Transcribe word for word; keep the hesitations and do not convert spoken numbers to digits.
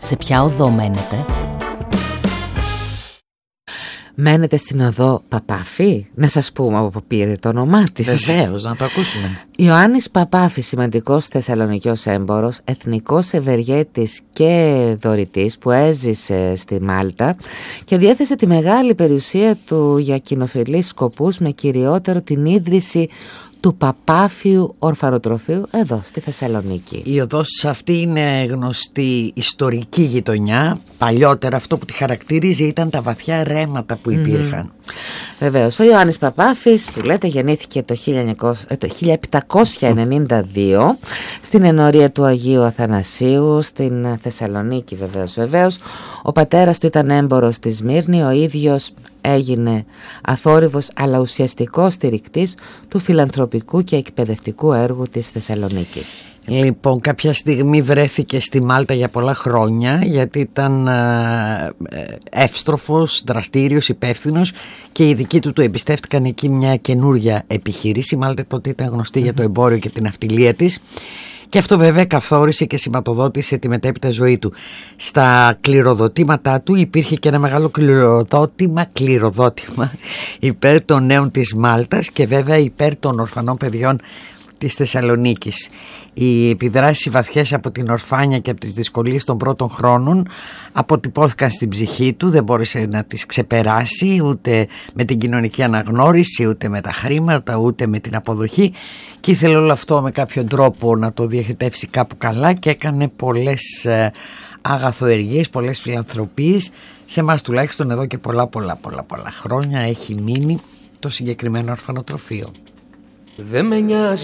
Σε ποια οδό μένετε? Μένετε στην οδό Παπάφη? Να σας πούμε από πού πήρε το όνομά της. Βεβαίως, να το ακούσουμε. Ιωάννης Παπάφη, σημαντικός θεσσαλονικιός έμπορος, εθνικός ευεργέτης και δωρητής που έζησε στη Μάλτα και διέθεσε τη μεγάλη περιουσία του για κοινοφιλείς σκοπούς, με κυριότερο την ίδρυση του Παπάφιου Ορφανοτροφείου εδώ στη Θεσσαλονίκη. Η οδός αυτή είναι γνωστή ιστορική γειτονιά. Παλιότερα αυτό που τη χαρακτήριζε ήταν τα βαθιά ρέματα που υπήρχαν. Mm-hmm. Βεβαίως, ο Ιωάννης Παπάφης που λέτε γεννήθηκε το χίλια επτακόσια ενενήντα δύο στην ενορία του Αγίου Αθανασίου στην Θεσσαλονίκη. Βεβαίως, βεβαίως. Ο πατέρας του ήταν έμπορος στη Σμύρνη, ο ίδιος έγινε αθόρυβος αλλά ουσιαστικός στηρικτής του φιλανθρωπικού και εκπαιδευτικού έργου της Θεσσαλονίκης. Λοιπόν, κάποια στιγμή βρέθηκε στη Μάλτα για πολλά χρόνια, γιατί ήταν εύστροφος, δραστήριος, υπεύθυνος, και οι δικοί του του εμπιστεύτηκαν εκεί μια καινούρια επιχείρηση. Η Μάλτα τότε ήταν γνωστή mm-hmm. για το εμπόριο και την ναυτιλία της. Και αυτό βέβαια καθόρισε και σηματοδότησε τη μετέπειτα ζωή του. Στα κληροδοτήματά του υπήρχε και ένα μεγάλο κληροδότημα, κληροδότημα υπέρ των νέων της Μάλτας και βέβαια υπέρ των ορφανών παιδιών της Θεσσαλονίκης. Οι επιδράσεις βαθιές από την ορφάνια και από τις δυσκολίες των πρώτων χρόνων αποτυπώθηκαν στην ψυχή του, δεν μπόρεσε να τις ξεπεράσει ούτε με την κοινωνική αναγνώριση, ούτε με τα χρήματα, ούτε με την αποδοχή, και ήθελε όλο αυτό με κάποιον τρόπο να το διαχετεύσει κάπου καλά και έκανε πολλές αγαθοεργίες, πολλές φιλανθρωπίες. Σε εμάς τουλάχιστον εδώ και πολλά πολλά πολλά πολλά χρόνια έχει μείνει το συγκεκριμένο ορφανοτροφείο. Δεν με νοιάζει